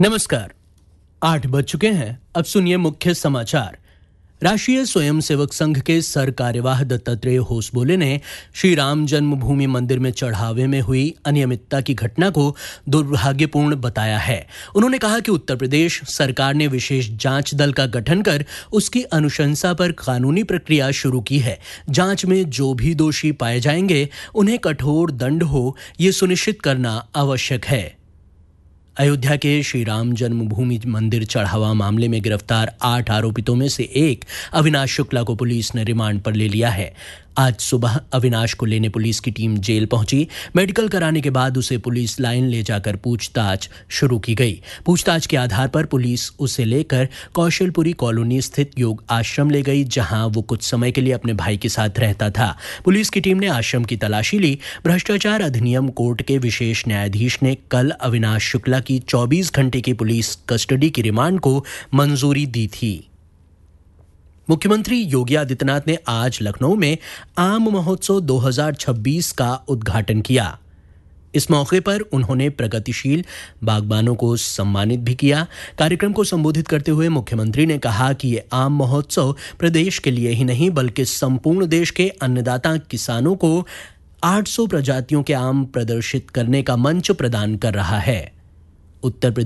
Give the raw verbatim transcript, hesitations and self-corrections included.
नमस्कार। आठ बज चुके हैं। अब सुनिए मुख्य समाचार। राष्ट्रीय स्वयंसेवक संघ के सर कार्यवाह दत्तात्रेय होसबोले ने श्री राम जन्मभूमि मंदिर में चढ़ावे में हुई अनियमितता की घटना को दुर्भाग्यपूर्ण बताया है। उन्होंने कहा कि उत्तर प्रदेश सरकार ने विशेष जांच दल का गठन कर उसकी अनुशंसा पर कानूनी प्रक्रिया शुरू की है। जांच में जो भी दोषी पाए जाएंगे उन्हें कठोर दंड हो, ये सुनिश्चित करना आवश्यक है। अयोध्या के श्री राम जन्मभूमि मंदिर चढ़ावा मामले में गिरफ्तार आठ आरोपितों में से एक अविनाश शुक्ला को पुलिस ने रिमांड पर ले लिया है। आज सुबह अविनाश को लेने पुलिस की टीम जेल पहुंची। मेडिकल कराने के बाद उसे पुलिस लाइन ले जाकर पूछताछ शुरू की गई। पूछताछ के आधार पर पुलिस उसे लेकर कौशलपुरी कॉलोनी स्थित योग आश्रम ले गई, जहां वो कुछ समय के लिए अपने भाई के साथ रहता था। पुलिस की टीम ने आश्रम की तलाशी ली। भ्रष्टाचार अधिनियम कोर्ट के विशेष न्यायाधीश ने कल अविनाश शुक्ला की चौबीस घंटे की पुलिस कस्टडी की रिमांड को मंजूरी दी थी। मुख्यमंत्री योगी आदित्यनाथ ने आज लखनऊ में आम महोत्सव दो हज़ार छब्बीस का उद्घाटन किया। इस मौके पर उन्होंने प्रगतिशील बागबानों को सम्मानित भी किया। कार्यक्रम को संबोधित करते हुए मुख्यमंत्री ने कहा कि ये आम महोत्सव प्रदेश के लिए ही नहीं बल्कि संपूर्ण देश के अन्नदाता किसानों को आठ सौ प्रजातियों के आम प्रदर्शित करने का मंच प्रदान कर रहा है। उत्तर प्रदेश